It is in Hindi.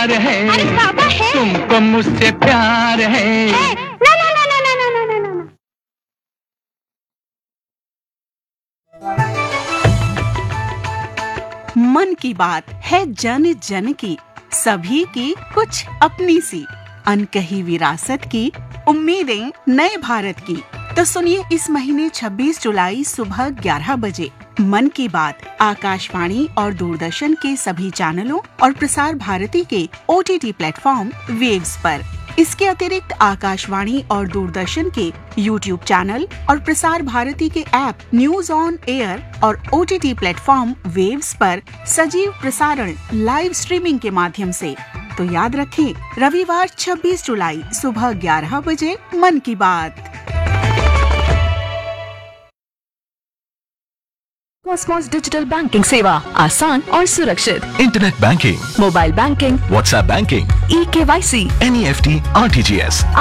प्यार है। अरे बाबा है। तुमको मुझसे प्यार है। ना ना ना ना ना ना ना ना ना। मन की बात है जन जन की, सभी की कुछ अपनी सी, अनकही विरासत की, उम्मीदें नए भारत की। तो सुनिए इस महीने 26 जुलाई सुबह 11 बजे मन की बात आकाशवाणी और दूरदर्शन के सभी चैनलों और प्रसार भारती के OTT प्लेटफॉर्म वेव्स पर। इसके अतिरिक्त आकाशवाणी और दूरदर्शन के YouTube चैनल और प्रसार भारती के ऐप न्यूज ऑन एयर और OTT प्लेटफॉर्म वेव्स पर सजीव प्रसारण लाइव स्ट्रीमिंग के माध्यम से। तो याद रखें, रविवार 26 जुलाई सुबह 11 बजे मन की बात। कॉस्मोस डिजिटल बैंकिंग सेवा आसान और सुरक्षित। Internet banking, mobile banking, WhatsApp banking, eKYC, NEFT, RTGS